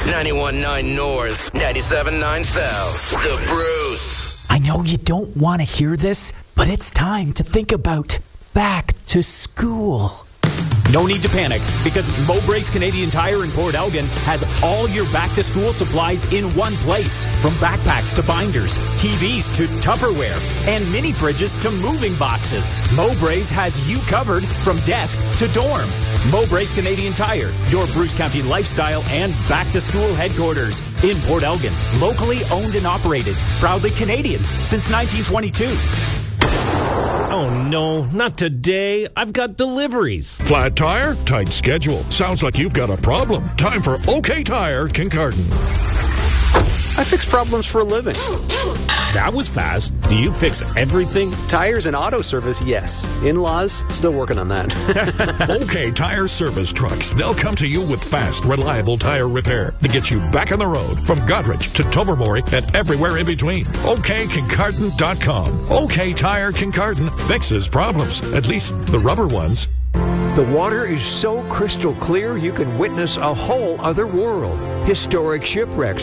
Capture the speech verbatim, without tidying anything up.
ninety-one point nine North, ninety-seven point nine South. The Bruce. I know you don't want to hear this, but it's time to think about back to school. No need to panic, because Mowbray's Canadian Tire in Port Elgin has all your back-to-school supplies in one place. From backpacks to binders, T Vs to Tupperware, and mini fridges to moving boxes. Mowbray's has you covered from desk to dorm. Mowbray's Canadian Tire, your Bruce County lifestyle and back-to-school headquarters in Port Elgin. Locally owned and operated. Proudly Canadian since nineteen twenty-two. Oh, no, not today. I've got deliveries. Flat tire? Tight schedule. Sounds like you've got a problem. Time for OK Tire, Kincardine. I fix problems for a living. That was fast. Do you fix everything? Tires and auto service, yes. In-laws, still working on that. OK Tire service trucks. They'll come to you with fast, reliable tire repair to get you back on the road from Godrich to Tobermory and everywhere in between. O K Kincardine dot com. OK Tire Kincardine fixes problems, at least the rubber ones. The water is so crystal clear you can witness a whole other world. Historic shipwrecks